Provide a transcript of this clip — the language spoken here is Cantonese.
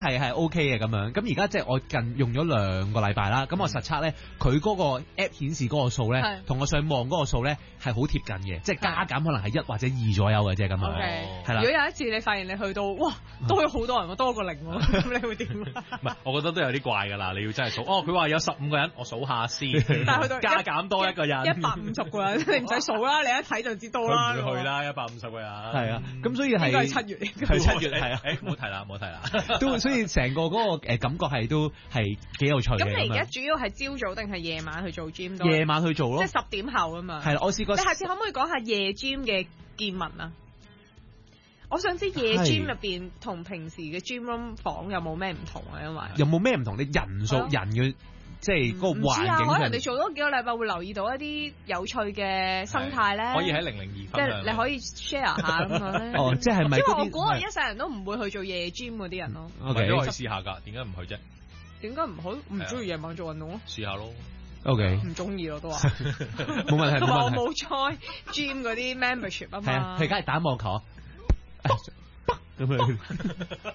係 OK 嘅咁樣，咁而家即係我近用咗2個禮拜啦，咁我實測咧，佢嗰個 app 顯示嗰個數咧，同我上網嗰個數咧係好貼近嘅，即係加減可能係1或者2左右嘅啫咁樣。係啦。 如果有一次你發現你去到哇多咗好多人喎，多過0喎，咁你會點？唔係，我覺得都有啲怪㗎啦，你要真係數。佢話有15個人，我數下先。 但係去到加減多1個人 ，150個人，你唔使數啦，你一睇就知道啦。 佢唔會去啦150個人。 係啊，咁所以係。 應該係7月。 係7月係啊。 唔好提啦，唔好提啦。 都所以成個嗰個感覺係都係幾有趣嘅。 咁你而家主要係朝早定係夜晚去做 gym 多？ 夜晚去做咯， 即係10點後啊嘛。 係啦，我試過。 你下次可唔可以講下夜 gym 嘅見聞啊？我想知夜 gym 入邊同平時嘅 gym room 房有冇咩唔同啊？因為有冇咩唔同？你人數人嘅即係嗰個環境上。 可能你做多幾個禮拜會留意到一啲有趣嘅生態咧。 可以喺002分享。 即係你可以 share 下咁樣咧。 即係咪？ 因為我估我一世人都唔會去做夜 gym 嗰啲人咯。 都可以試下㗎，點解唔去啫？ 點解唔去？唔中意夜晚做運動咯？ 試下咯。 OK。 唔中意咯都話。 冇問題。 同埋我冇 join gym 嗰啲 membership 啊嘛。 係啊，佢梗係打網球。咁樣。